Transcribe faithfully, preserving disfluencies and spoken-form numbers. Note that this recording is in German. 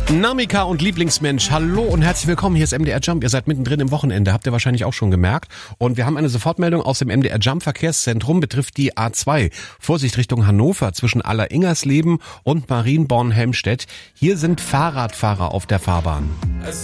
Namika und Lieblingsmensch, hallo und herzlich willkommen. Hier ist M D R Jump. Ihr seid mittendrin im Wochenende, habt ihr wahrscheinlich auch schon gemerkt. Und wir haben eine Sofortmeldung aus dem M D R Jump Verkehrszentrum, betrifft die A zwei. Vorsicht Richtung Hannover zwischen Aller-Ingersleben und Marienborn-Helmstedt. Hier sind Fahrradfahrer auf der Fahrbahn.